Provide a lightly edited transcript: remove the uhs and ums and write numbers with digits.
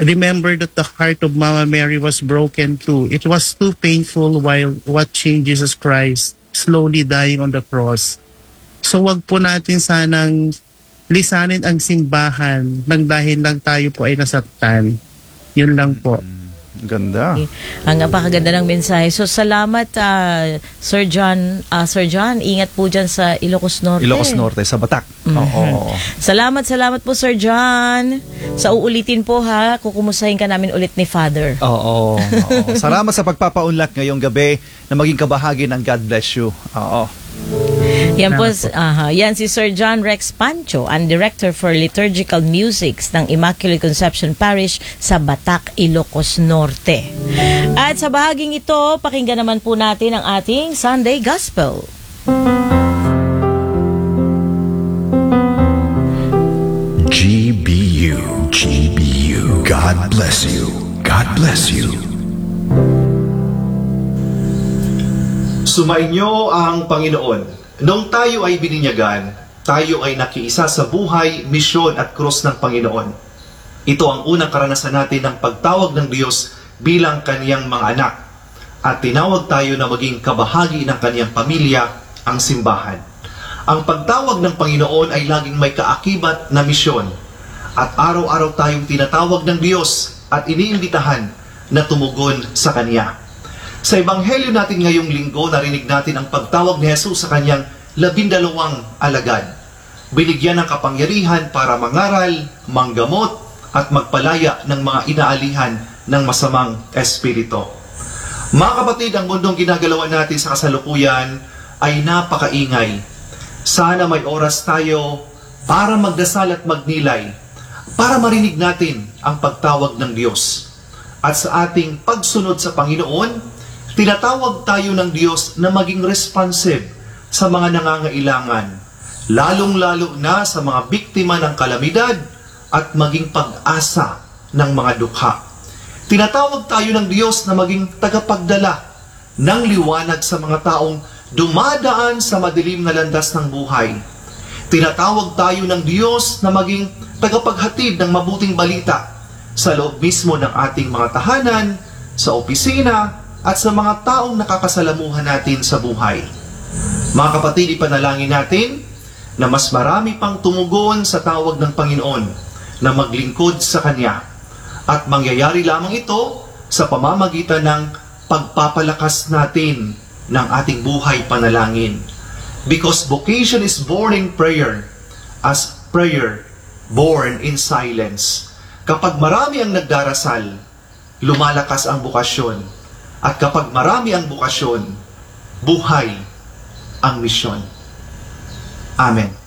remember that the heart of Mama Mary was broken too. It was too painful while watching Jesus Christ slowly dying on the cross. So wag po natin sanang lisanin ang simbahan nang dahil lang tayo po ay nasaktan. Yun lang po. Ganda. Ang napakaganda ng mensahe. So salamat Sir John. Sir John, ingat po dyan sa Ilocos Norte. Ilocos Norte, sa Batak. Oo. Salamat po Sir John. Sa uulitin po ha, kukumusahin ka namin ulit ni Father. Oo. Salamat sa pagpapaunlak ngayong gabi na maging kabahagi ng God Bless You. Oo. Yan po, yan si Sir John Rex Pancho, ang Director for Liturgical Musics ng Immaculate Conception Parish sa Batak, Ilocos Norte. At sa bahaging ito, pakinggan naman po natin ang ating Sunday Gospel. GBU, GBU, God bless you, God bless you. Sumainyo ang Panginoon. Nung tayo ay bininyagan, tayo ay nakiisa sa buhay, misyon at krus ng Panginoon. Ito ang unang karanasan natin ng pagtawag ng Diyos bilang kaniyang mga anak. At tinawag tayo na maging kabahagi ng kaniyang pamilya, ang simbahan. Ang pagtawag ng Panginoon ay laging may kaakibat na misyon. At araw-araw tayong tinatawag ng Diyos at iniimbitahan na tumugon sa Kanya. Sa Ebanghelyo natin ngayong linggo, narinig natin ang pagtawag ni Jesus sa kanyang 12 alagad. Binigyan ng kapangyarihan para mangaral, manggamot, at magpalaya ng mga inaalihan ng masamang espiritu. Mga kapatid, ang mundong ginagalawan natin sa kasalukuyan ay napakaingay. Sana may oras tayo para magdasal at magnilay, para marinig natin ang pagtawag ng Diyos. At sa ating pagsunod sa Panginoon, tinatawag tayo ng Diyos na maging responsive sa mga nangangailangan, lalong-lalo na sa mga biktima ng kalamidad at maging pag-asa ng mga dukha. Tinatawag tayo ng Diyos na maging tagapagdala ng liwanag sa mga taong dumadaan sa madilim na landas ng buhay. Tinatawag tayo ng Diyos na maging tagapaghatid ng mabuting balita sa loob mismo ng ating mga tahanan, sa opisina, at sa mga taong nakakasalamuhan natin sa buhay. Mga kapatid, ipanalangin natin na mas marami pang tumugon sa tawag ng Panginoon na maglingkod sa Kanya. At mangyayari lamang ito sa pamamagitan ng pagpapalakas natin ng ating buhay panalangin. Because vocation is born in prayer, as prayer born in silence. Kapag marami ang nagdarasal, lumalakas ang bukasyon. At kapag marami ang bukasyon, buhay ang misyon. Amen.